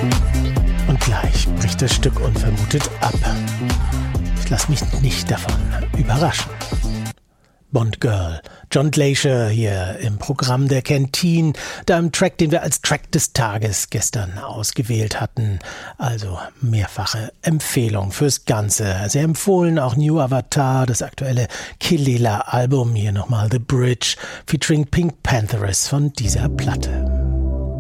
Und gleich bricht das Stück unvermutet ab. Ich lasse mich nicht davon überraschen. Bond Girl, John Glacier hier im Programm der Canteen, da im Track, den wir als Track des Tages gestern ausgewählt hatten. Also mehrfache Empfehlung fürs Ganze. Sehr empfohlen auch New Avatar, das aktuelle Kelela-Album. Hier nochmal The Bridge featuring Pink Pantheress von dieser Platte.